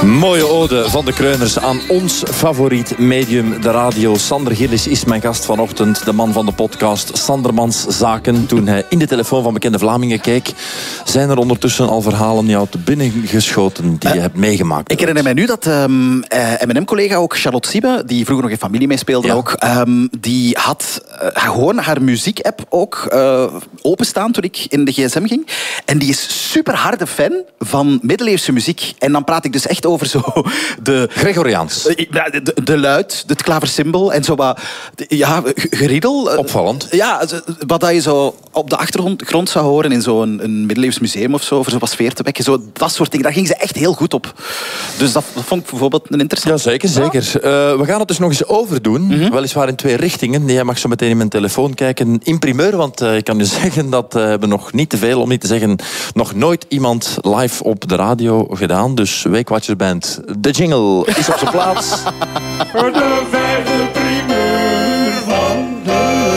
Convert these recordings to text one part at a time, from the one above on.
Mooie ode van de Kreuners aan ons favoriet medium, de radio. Sander Gillis is mijn gast vanochtend, de man van de podcast Sandermans Zaken. Toen hij in de telefoon van Bekende Vlamingen keek, zijn er ondertussen al verhalen jou te binnen geschoten die je hebt meegemaakt. Ik herinner mij nu dat M&M-collega ook, Charlotte Siebe, die vroeger nog in Familie meespeelde ook, die had gewoon haar muziek-app ook openstaan toen ik in de gsm ging. En die is super harde fan van middeleeuwse muziek. En dan praat ik dus echt over zo de... Gregoriaans. De luid, het klaversymbol en zo wat... Ja, geriedel. Opvallend. Ja, wat je zo op de achtergrond zou horen in zo'n middeleeuws museum of zo, voor zo wat sfeer te wekken. Zo, dat soort dingen. Daar ging ze echt heel goed op. Dus dat vond ik bijvoorbeeld een interessant. Ja, zeker. We gaan het dus nog eens overdoen. Weliswaar in 2 richtingen. Jij mag zo meteen in mijn telefoon kijken. In primeur, want ik kan je zeggen dat hebben nog niet te veel, om niet te zeggen nog nooit iemand live op de radio gedaan. Dus Weekwatchersband, de jingle is op zijn plaats. Voor de 5e primeur van de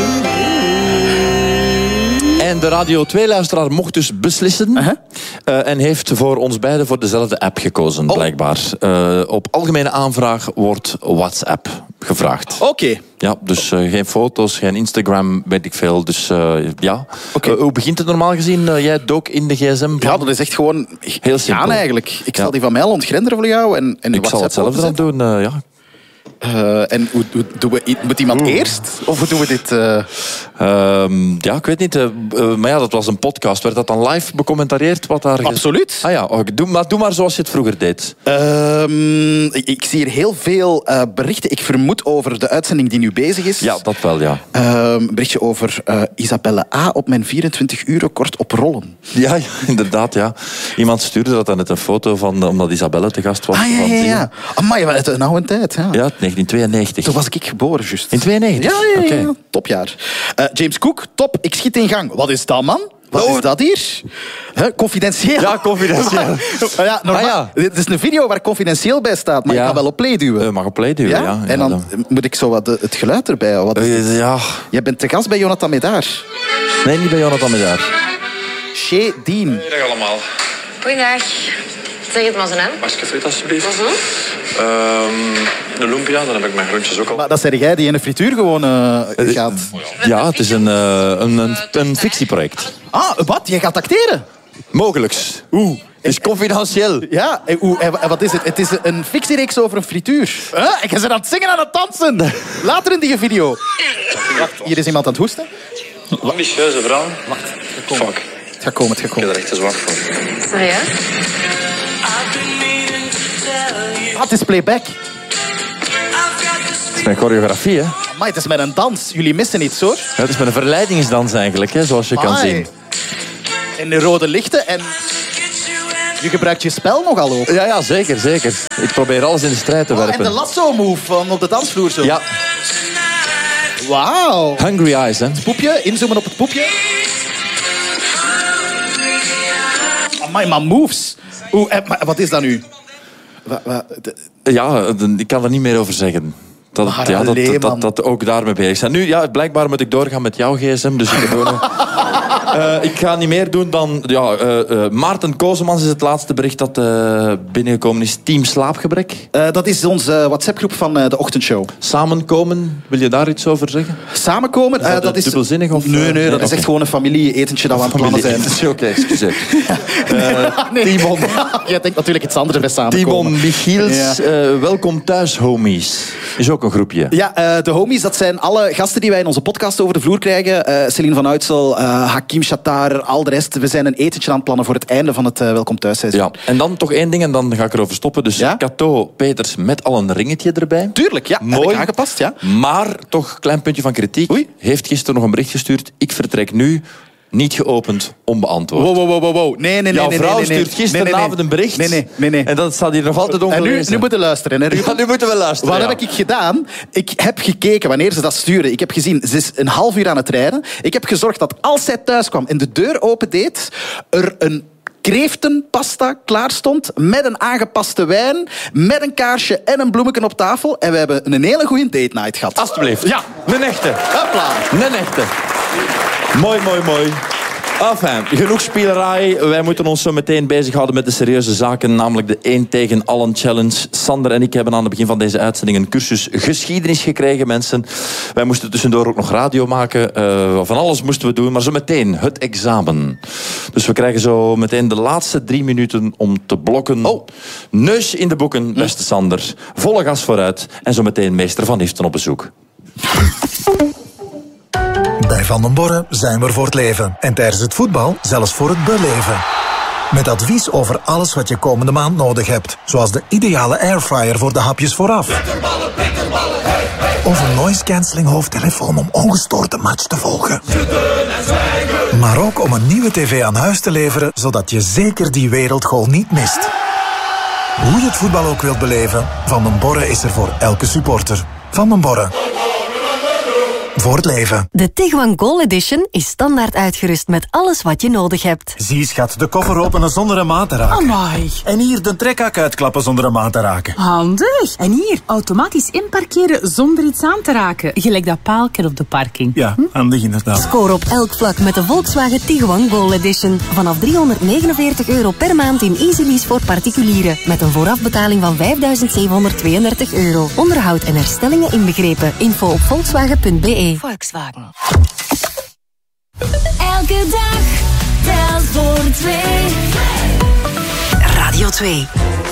En de Radio 2-luisteraar mocht dus beslissen. En heeft voor ons beiden voor dezelfde app gekozen, blijkbaar. Op algemene aanvraag wordt WhatsApp gevraagd. Oké. Ja, dus geen foto's, geen Instagram, weet ik veel. Dus ja. Hoe begint het normaal gezien? Jij dook in de gsm? Ja, dat is echt gewoon heel simpel. gaan eigenlijk. Ik zal die van mij al ontgrenderen voor jou. En ik WhatsApp zal hetzelfde aan doen, ja. En hoe doen we... Moet iemand eerst? Of hoe doen we dit? Ja, ik weet niet. Maar ja, dat was een podcast. Werd dat dan live becommentarieerd? Wat daar Absoluut. Ah ja, doe maar zoals je het vroeger deed. Ik zie hier heel veel berichten. Ik vermoed over de uitzending die nu bezig is. Ja, dat wel, ja. Een berichtje over Isabelle A. op mijn 24 uur record op rollen. Ja, inderdaad, ja. Iemand stuurde dat dan net een foto van, omdat Isabelle te gast was. Ja. Amai, wat een oude tijd. Ja. Ja, 1992. Toen was ik geboren, juist. In 92? Ja. Okay. Topjaar. James Cook, top. Ik schiet in gang. Wat is dat, man? Wat is dat hier? Confidentieel. Ja, confidentieel. Ja, normaal. Dit is een video waar confidentieel bij staat, maar ik kan wel op play duwen. Mag op play duwen, ja. En dan moet ik zo wat het geluid erbij houden. Ja. Jij bent te gast bij Jonathan Medaar. Nee, niet bij Jonathan Medaar. Shea Dean. Goedendag allemaal. Goeiedag. Zeg het maar zo, hè. Masje friet, alsjeblieft. Een lumpia, dan heb ik mijn groentjes ook al. Maar dat zei jij die in een frituur gewoon gaat. Ja, het is een fictieproject. Ah, wat? Jij gaat acteren? Mogelijks. Het is confidentieel. Ja, en wat is het? Het is een fictiereeks over een frituur. En je bent aan het zingen en aan het dansen. Later in die video. Wacht, hier is iemand aan het hoesten. Ambitieuze vrouw. Wacht, Fuck. het gaat komen. Ik heb er echt te zwak voor. Serieus? Het is playback. Het is mijn choreografie, hè. Maar het is met een dans. Jullie missen iets, hoor. Ja, het is met een verleidingsdans eigenlijk, hè, zoals je kan zien. En de rode lichten en... Je gebruikt je spel nogal ook. Ja, zeker. Ik probeer alles in de strijd te werpen. En de lasso-move van op de dansvloer zo. Ja. Wauw. Hungry Eyes, hè. Poepje, inzoomen op het poepje. Amai, maar moves. Maar wat is dat nu? Ja, ik kan er niet meer over zeggen. Dat ook daarmee bezig zijn. Nu, ja, blijkbaar moet ik doorgaan met jouw gsm, dus ik heb ook nog... ik ga niet meer doen dan... Maarten Kozemans is het laatste bericht dat binnengekomen is. Team Slaapgebrek. Dat is onze WhatsApp-groep van de ochtendshow. Samenkomen, wil je daar iets over zeggen? Samenkomen? Dat is dubbelzinnig? Of, nee, dat is echt gewoon een familie-etentje dat we aan het plannen zijn. Oké, excuseer. Timon. Jij denkt natuurlijk iets anders bij samenkomen. Timon Michiels, welkom thuis, homies. Is ook een groepje. Ja, de homies, dat zijn alle gasten die wij in onze podcast over de vloer krijgen. Celine van Uitsel, Hakim Shatar, al de rest. We zijn een etentje aan het plannen voor het einde van het Welkom Thuisseizoen. Ja, en dan toch één ding en dan ga ik erover stoppen. Dus Cato Peters met al een ringetje erbij. Tuurlijk, ja. Mooi. Heb ik aangepast, ja. Maar toch een klein puntje van kritiek. Oei. Heeft gisteren nog een bericht gestuurd. Ik vertrek nu. Niet geopend, onbeantwoord. Wow. Nee. Jouw vrouw stuurt gisteravond een bericht. Nee. En dat staat hier nog altijd ongelezen. En nu moeten we luisteren. Hè, ja, nu moeten we luisteren. Wat heb ik gedaan? Ik heb gekeken wanneer ze dat stuurde. Ik heb gezien, ze is een half uur aan het rijden. Ik heb gezorgd dat als zij thuis kwam en de deur opendeed, er een kreeftenpasta klaar stond met een aangepaste wijn, met een kaarsje en een bloemetje op tafel. En we hebben een hele goede date night gehad. Alsjeblieft. Ja. Een echte. Hopla. Een echte. Mooi. Enfin, genoeg spielerij. Wij moeten ons zo meteen bezighouden met de serieuze zaken, namelijk de 1 tegen allen challenge. Sander en ik hebben aan het begin van deze uitzending een cursus geschiedenis gekregen, mensen. Wij moesten tussendoor ook nog radio maken. Van alles moesten we doen, maar zo meteen het examen. Dus we krijgen zo meteen de laatste 3 minuten om te blokken. Oh. Neus in de boeken, beste Sander. Volle gas vooruit. En zo meteen meester Van Iften op bezoek. Bij Van den Borre zijn we er voor het leven. En tijdens het voetbal zelfs voor het beleven. Met advies over alles wat je komende maand nodig hebt. Zoals de ideale airfryer voor de hapjes vooraf. Of een noise-cancelling hoofdtelefoon om ongestoord de match te volgen. Maar ook om een nieuwe tv aan huis te leveren, zodat je zeker die wereldgoal niet mist. Hoe je het voetbal ook wilt beleven, Van den Borre is er voor elke supporter. Van den Borre. Voor het leven. De Tiguan Goal Edition is standaard uitgerust met alles wat je nodig hebt. Zie, schat, de koffer openen zonder een maat te raken. Amai. En hier de trekhak uitklappen zonder een maat te raken. Handig. En hier, automatisch inparkeren zonder iets aan te raken. Gelijk dat paaltje op de parking. Ja, handig inderdaad. Score op elk vlak met de Volkswagen Tiguan Goal Edition. Vanaf €349 per maand in easy lease voor particulieren. Met een voorafbetaling van €5.732. Onderhoud en herstellingen inbegrepen. Info op volkswagen.be. Volkswagen. Elke dag telt voor 2. Radio 2.